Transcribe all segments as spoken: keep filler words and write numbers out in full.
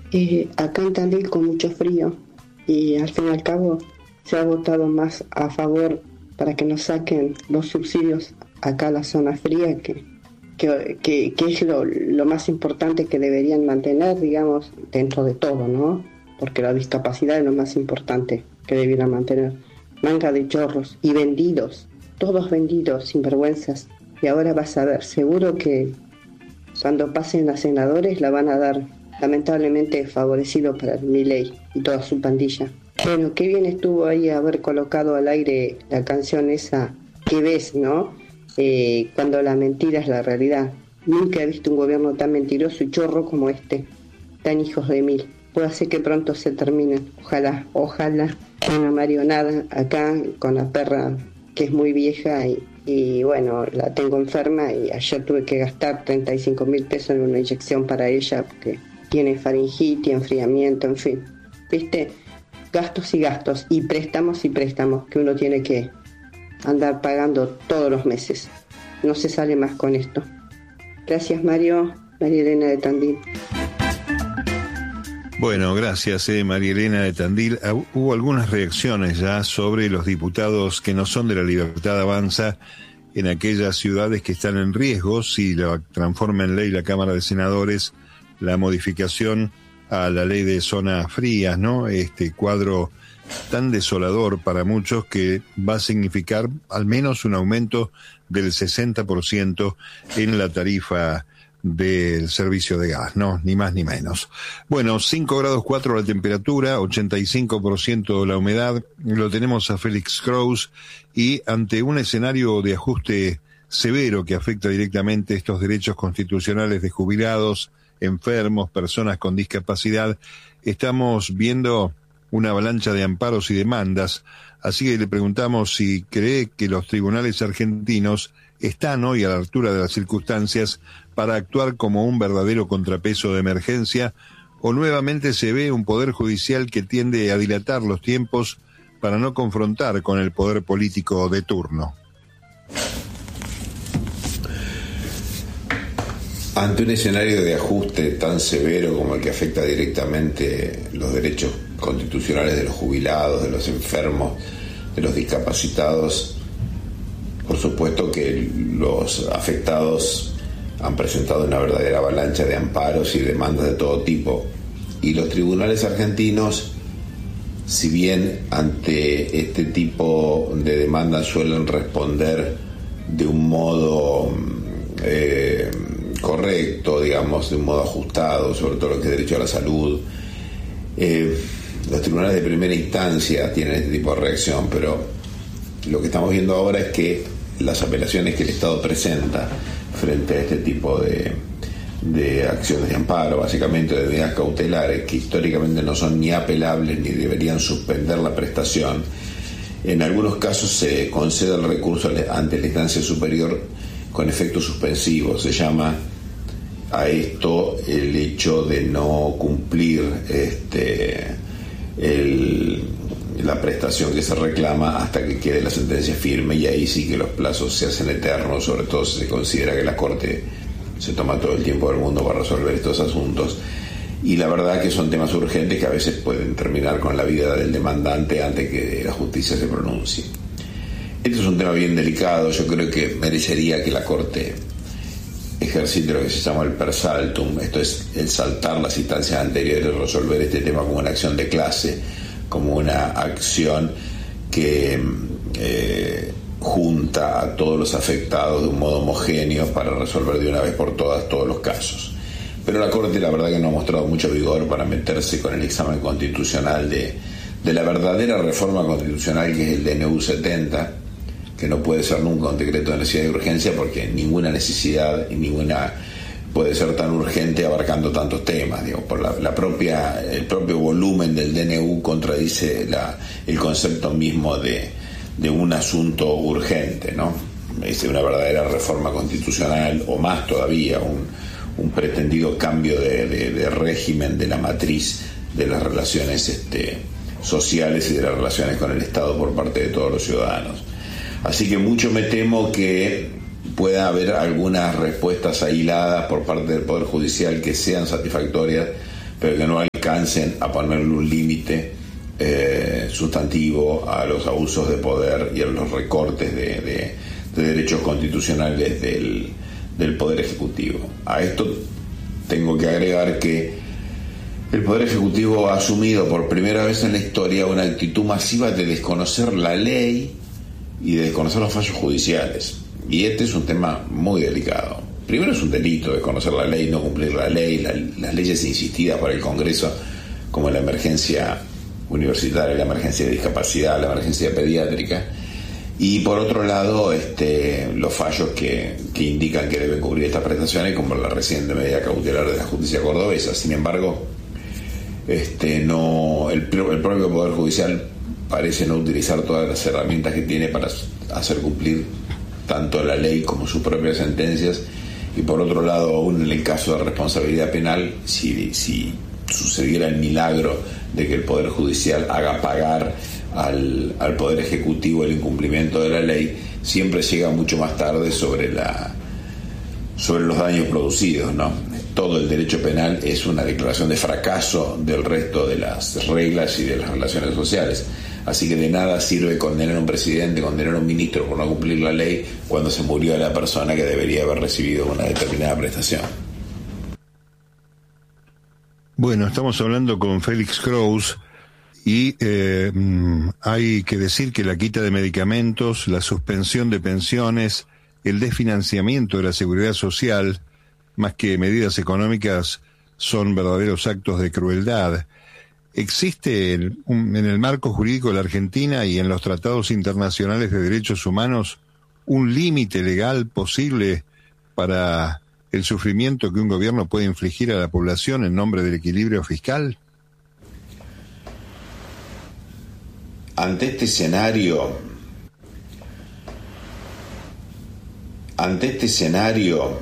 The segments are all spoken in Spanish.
Eh, acá en Tandil con mucho frío y al fin y al cabo se ha votado más a favor para que nos saquen los subsidios acá a la zona fría, que, que, que, que es lo, lo más importante que deberían mantener, digamos, dentro de todo, ¿no? Porque la discapacidad es lo más importante que debieran mantener. Manga de chorros y vendidos, todos vendidos, sinvergüenzas. Y ahora vas a ver, seguro que cuando pasen a senadores la van a dar lamentablemente favorecido para Milei y toda su pandilla. Bueno, qué bien estuvo ahí haber colocado al aire la canción esa que ves, ¿no? Eh, cuando la mentira es la realidad. Nunca he visto un gobierno tan mentiroso y chorro como este, tan hijos de mil. Puede ser que pronto se terminen, ojalá, ojalá. Una marionada acá con la perra que es muy vieja y, y bueno, la tengo enferma y ayer tuve que gastar treinta y cinco mil pesos en una inyección para ella porque tiene faringitis, enfriamiento, en fin. ¿Viste? Gastos y gastos y préstamos y préstamos que uno tiene que andar pagando todos los meses. No se sale más con esto. Gracias, Mario. María Elena de Tandil. Bueno, gracias, eh, María Elena de Tandil. Uh, hubo algunas reacciones ya sobre los diputados que no son de la Libertad Avanza en aquellas ciudades que están en riesgo si la transforma en ley la Cámara de Senadores la modificación a la ley de zonas frías, ¿no? Este cuadro tan desolador para muchos que va a significar al menos un aumento del sesenta por ciento en la tarifa del servicio de gas, no, ni más ni menos. Bueno, cinco grados cuatro la temperatura, ochenta y cinco por ciento la humedad, lo tenemos a Félix Kraus, y ante un escenario de ajuste severo que afecta directamente estos derechos constitucionales de jubilados, enfermos, personas con discapacidad, estamos viendo una avalancha de amparos y demandas, así que le preguntamos si cree que los tribunales argentinos están hoy a la altura de las circunstancias para actuar como un verdadero contrapeso de emergencia, o nuevamente se ve un poder judicial que tiende a dilatar los tiempos para no confrontar con el poder político de turno. Ante un escenario de ajuste tan severo como el que afecta directamente los derechos constitucionales de los jubilados, de los enfermos, de los discapacitados, por supuesto que los afectados han presentado una verdadera avalancha de amparos y demandas de todo tipo. Y los tribunales argentinos, si bien ante este tipo de demandas suelen responder de un modo eh, correcto, digamos, de un modo ajustado, sobre todo lo que es derecho a la salud, eh, los tribunales de primera instancia tienen este tipo de reacción, pero lo que estamos viendo ahora es que las apelaciones que el Estado presenta frente a este tipo de, de acciones de amparo, básicamente de medidas cautelares, que históricamente no son ni apelables ni deberían suspender la prestación, en algunos casos se concede el recurso ante la instancia superior con efecto suspensivo. Se llama a esto el hecho de no cumplir este, el, la prestación que se reclama hasta que quede la sentencia firme, y ahí sí que los plazos se hacen eternos, sobre todo si se considera que la Corte se toma todo el tiempo del mundo para resolver estos asuntos. Y la verdad que son temas urgentes que a veces pueden terminar con la vida del demandante antes que la justicia se pronuncie. Este es un tema bien delicado. Yo creo que merecería que la Corte ejercite lo que se llama el per saltum, esto es el saltar las instancias anteriores, resolver este tema como una acción de clase, como una acción que eh, junta a todos los afectados de un modo homogéneo para resolver de una vez por todas todos los casos. Pero la Corte, la verdad que no ha mostrado mucho vigor para meterse con el examen constitucional de, de la verdadera reforma constitucional, que es el D N U setenta, que no puede ser nunca un decreto de necesidad y urgencia, porque ninguna necesidad y ninguna puede ser tan urgente abarcando tantos temas. Digo, por la, la propia, el propio volumen del D N U contradice la, el concepto mismo de, de un asunto urgente, ¿no? Es una verdadera reforma constitucional, o más todavía, un, un pretendido cambio de, de, de régimen de la matriz de las relaciones este, sociales y de las relaciones con el Estado por parte de todos los ciudadanos. Así que mucho me temo que pueda haber algunas respuestas aisladas por parte del Poder Judicial que sean satisfactorias, pero que no alcancen alcancen a ponerle un límite eh, sustantivo a los abusos de poder y a los recortes de, de, de derechos constitucionales del, del Poder Ejecutivo. A esto tengo que agregar que el Poder Ejecutivo ha asumido por primera vez en la historia una actitud masiva de desconocer la ley y de desconocer los fallos judiciales. Y este es un tema muy delicado. Primero, es un delito desconocer la ley, no cumplir la ley, la, las leyes insistidas por el Congreso, como la emergencia universitaria, la emergencia de discapacidad, la emergencia pediátrica. Y por otro lado, este, los fallos que, que indican que deben cubrir estas prestaciones, como la reciente medida cautelar de la justicia cordobesa. Sin embargo, este, no, el, el propio Poder Judicial parece no utilizar todas las herramientas que tiene para hacer cumplir tanto la ley como sus propias sentencias. Y por otro lado, aún en el caso de responsabilidad penal, si, si sucediera el milagro de que el Poder Judicial haga pagar al, al Poder Ejecutivo el incumplimiento de la ley, siempre llega mucho más tarde sobre la sobre los daños producidos, ¿no? Todo el derecho penal es una declaración de fracaso del resto de las reglas y de las relaciones sociales. Así que de nada sirve condenar a un presidente, condenar a un ministro por no cumplir la ley cuando se murió la persona que debería haber recibido una determinada prestación. Bueno, estamos hablando con Félix Kraus y eh, hay que decir que la quita de medicamentos, la suspensión de pensiones, el desfinanciamiento de la seguridad social, más que medidas económicas, son verdaderos actos de crueldad. ¿Existe en, en el marco jurídico de la Argentina y en los tratados internacionales de derechos humanos un límite legal posible para el sufrimiento que un gobierno puede infligir a la población en nombre del equilibrio fiscal? Ante este escenario, ante este escenario,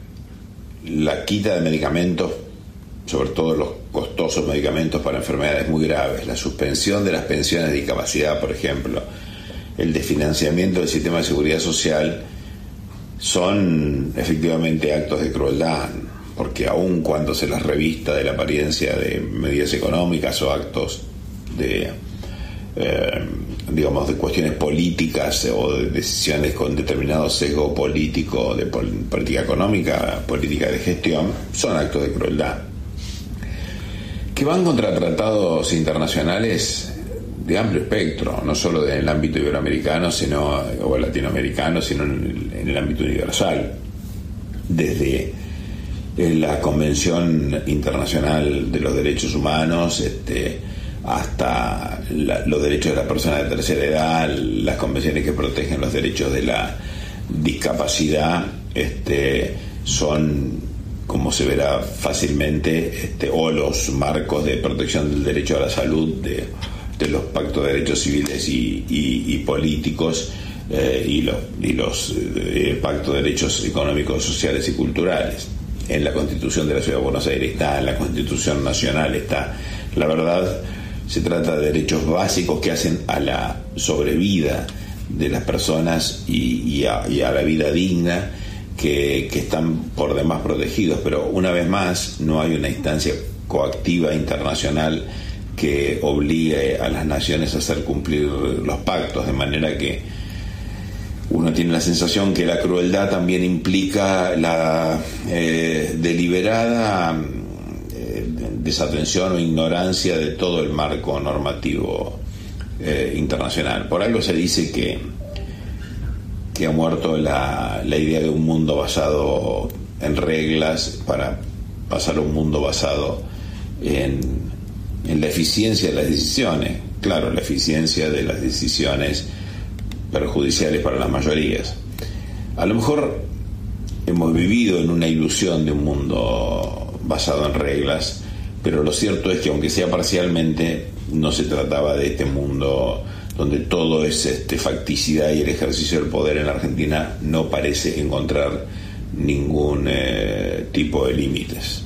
la quita de medicamentos, sobre todo los costosos medicamentos para enfermedades muy graves, la suspensión de las pensiones de discapacidad, por ejemplo, el desfinanciamiento del sistema de seguridad social, son efectivamente actos de crueldad, porque aun cuando se las revista de la apariencia de medidas económicas o actos de, eh, digamos, de cuestiones políticas o de decisiones con determinado sesgo político de pol- política económica, política de gestión, son actos de crueldad que van contra tratados internacionales de amplio espectro, no solo en el ámbito iberoamericano sino o latinoamericano, sino en el, en el ámbito universal, desde la Convención Internacional de los Derechos Humanos este, hasta la, los derechos de las personas de tercera edad, las convenciones que protegen los derechos de la discapacidad, este, son, como se verá fácilmente, este, o los marcos de protección del derecho a la salud de, de los pactos de derechos civiles y, y, y políticos eh, y los, y los eh, pactos de derechos económicos, sociales y culturales. En la Constitución de la Ciudad de Buenos Aires está, en la Constitución Nacional está. La verdad, se trata de derechos básicos que hacen a la sobrevida de las personas y, y, a, y a la vida digna, que, que están por demás protegidos, pero una vez más no hay una instancia coactiva internacional que obligue a las naciones a hacer cumplir los pactos, de manera que uno tiene la sensación que la crueldad también implica la eh, deliberada eh, desatención o ignorancia de todo el marco normativo eh, internacional. Por algo se dice que que ha muerto la, la idea de un mundo basado en reglas para pasar a un mundo basado en, en la eficiencia de las decisiones. Claro, la eficiencia de las decisiones perjudiciales para las mayorías. A lo mejor hemos vivido en una ilusión de un mundo basado en reglas, pero lo cierto es que, aunque sea parcialmente, no se trataba de este mundo donde todo es este, facticidad, y el ejercicio del poder en la Argentina no parece encontrar ningún eh, tipo de límites.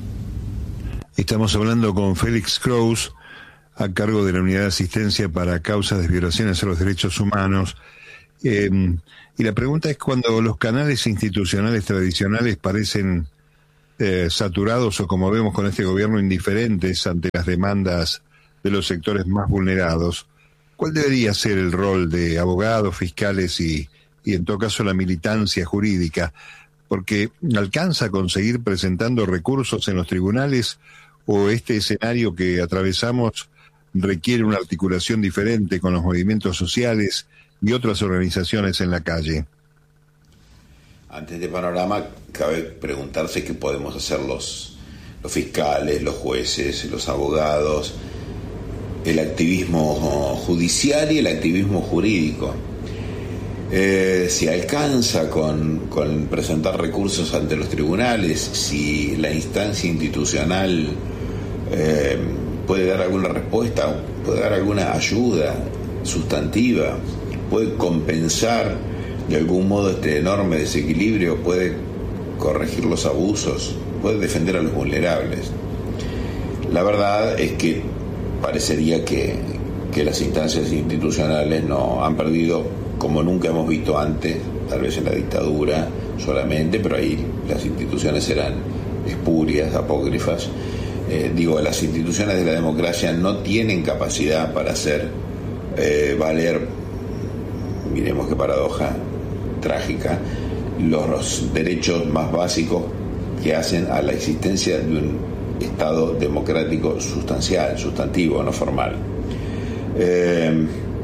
Estamos hablando con Félix Kraus, a cargo de la Unidad de Asistencia para Causas de Violaciones a los Derechos Humanos. Eh, y la pregunta es, cuando los canales institucionales tradicionales parecen eh, saturados o, como vemos con este gobierno, indiferentes ante las demandas de los sectores más vulnerados, ¿cuál debería ser el rol de abogados, fiscales y, y en todo caso la militancia jurídica? Porque ¿alcanza a conseguir presentando recursos en los tribunales o este escenario que atravesamos requiere una articulación diferente con los movimientos sociales y otras organizaciones en la calle? Ante este panorama, cabe preguntarse qué podemos hacer los, los fiscales, los jueces, los abogados, el activismo judicial y el activismo jurídico. Eh, si alcanza con, con presentar recursos ante los tribunales, si la instancia institucional eh, puede dar alguna respuesta, puede dar alguna ayuda sustantiva, puede compensar de algún modo este enorme desequilibrio, puede corregir los abusos, puede defender a los vulnerables. La verdad es que parecería que, que las instancias institucionales no han perdido, como nunca hemos visto antes, tal vez en la dictadura solamente, pero ahí las instituciones eran espurias, apócrifas. Eh, digo, las instituciones de la democracia no tienen capacidad para hacer eh, valer, miremos qué paradoja trágica, los, los derechos más básicos que hacen a la existencia de un Estado democrático sustancial, sustantivo, no formal. Eh,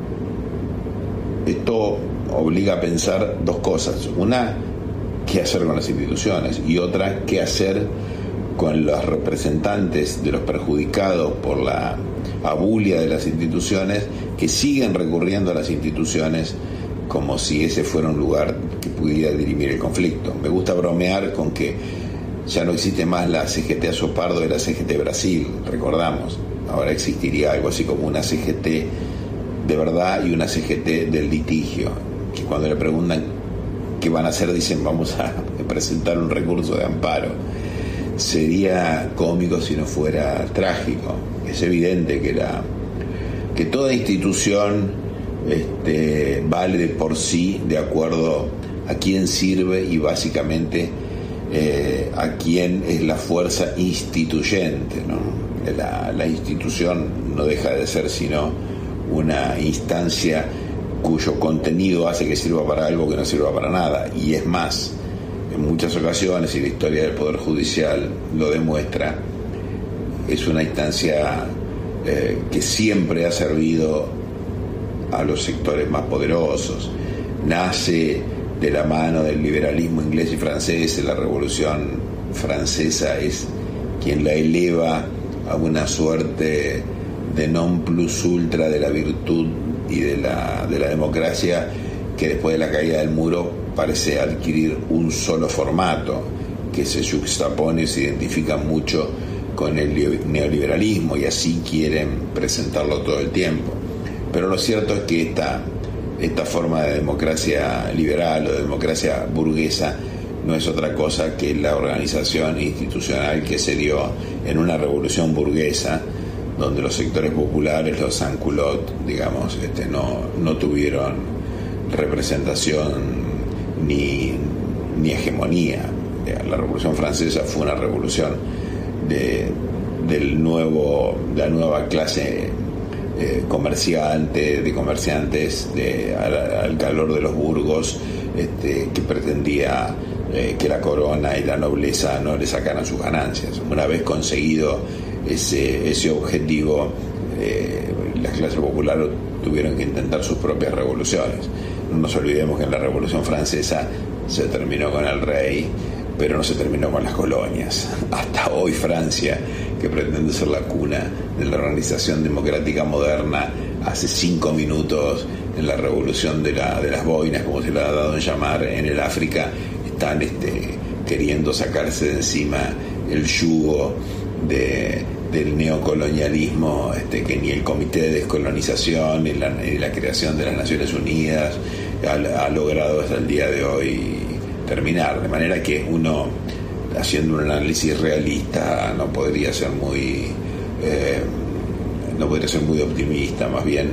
Esto obliga a pensar dos cosas. Una, qué hacer con las instituciones, y otra, qué hacer con los representantes de los perjudicados por la abulia de las instituciones, que siguen recurriendo a las instituciones como si ese fuera un lugar que pudiera dirimir el conflicto. Me gusta bromear con que ya no existe más la C G T Azopardo y la C G T Brasil, recordamos. Ahora existiría algo así como una C G T de verdad y una C G T del litigio, que cuando le preguntan qué van a hacer dicen vamos a presentar un recurso de amparo. Sería cómico si no fuera trágico. Es evidente que la que toda institución este, vale de por sí de acuerdo a quién sirve y básicamente eh, a quién es la fuerza instituyente, ¿no? La, la institución no deja de ser sino una instancia cuyo contenido hace que sirva para algo que no sirva para nada, y es más, en muchas ocasiones, y la historia del Poder Judicial lo demuestra, es una instancia eh, que siempre ha servido a los sectores más poderosos. Nace de la mano del liberalismo inglés y francés. La Revolución Francesa es quien la eleva a una suerte de non plus ultra de la virtud y de la, de la democracia, que después de la caída del muro parece adquirir un solo formato que se juxtapone y se identifica mucho con el neoliberalismo, y así quieren presentarlo todo el tiempo. Pero lo cierto es que esta, esta forma de democracia liberal o de democracia burguesa no es otra cosa que la organización institucional que se dio en una revolución burguesa, donde los sectores populares, los sans-culottes, digamos, este, no, no tuvieron representación ni, ni hegemonía. La Revolución Francesa fue una revolución de, del nuevo, de la nueva clase eh, comerciante, de comerciantes de, al, al calor de los burgos, este, que pretendía eh, que la corona y la nobleza no le sacaran sus ganancias. Una vez conseguido ese, ese objetivo, eh, las clases populares tuvieron que intentar sus propias revoluciones. No nos olvidemos que en la Revolución Francesa se terminó con el rey, pero no se terminó con las colonias. Hasta hoy Francia, que pretende ser la cuna de la organización democrática moderna, hace cinco minutos en la revolución de, la, de las boinas, como se le ha dado en llamar en el África, están este, queriendo sacarse de encima el yugo de, del neocolonialismo, este, que ni el Comité de Descolonización ni la, ni la creación de las Naciones Unidas ha, ha logrado hasta el día de hoy terminar, de manera que uno, haciendo un análisis realista, no podría ser muy eh, no podría ser muy optimista. Más bien,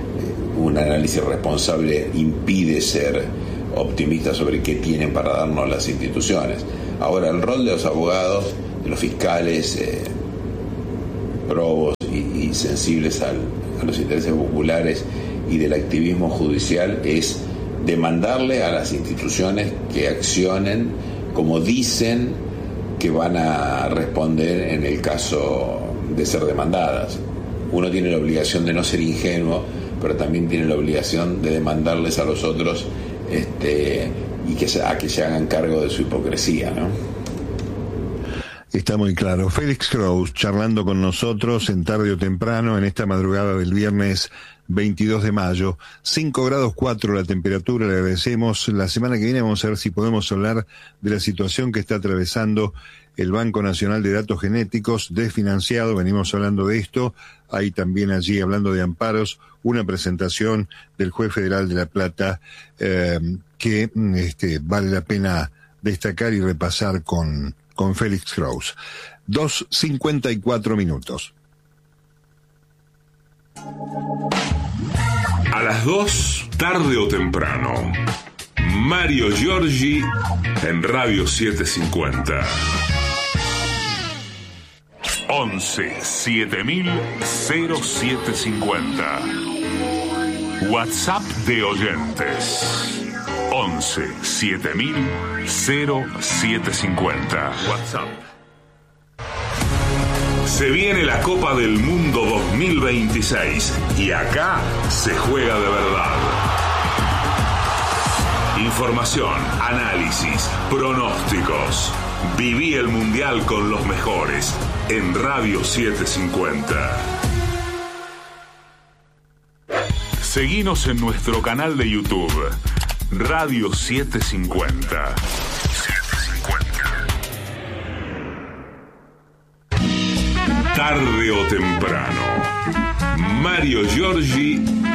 un análisis responsable impide ser optimista sobre qué tienen para darnos las instituciones. Ahora, el rol de los abogados, de los fiscales, eh, probos y, y sensibles al, a los intereses populares y del activismo judicial es demandarle a las instituciones que accionen como dicen que van a responder en el caso de ser demandadas. Uno tiene la obligación de no ser ingenuo, pero también tiene la obligación de demandarles a los otros este, y que se, a que se hagan cargo de su hipocresía, ¿no? Está muy claro. Félix Kraus charlando con nosotros en Tarde o Temprano en esta madrugada del viernes veintidós de mayo. cinco grados cuatro la temperatura, le agradecemos. La semana que viene vamos a ver si podemos hablar de la situación que está atravesando el Banco Nacional de Datos Genéticos, desfinanciado, venimos hablando de esto. Hay también allí, hablando de amparos, una presentación del juez federal de La Plata eh, que este, vale la pena destacar y repasar con, con Félix Kraus. dos cincuenta y cuatro minutos. A las dos, tarde o temprano, Mario Giorgi en Radio setecientos cincuenta. once siete mil cero siete cincuenta. WhatsApp de oyentes. once siete mil cero siete cincuenta. WhatsApp. Se viene la Copa del Mundo dos mil veintiséis y acá se juega de verdad. Información, análisis, pronósticos. Viví el Mundial con los mejores en Radio setecientos cincuenta. Seguinos en nuestro canal de YouTube, Radio setecientos cincuenta. Tarde o temprano, Mario Giorgi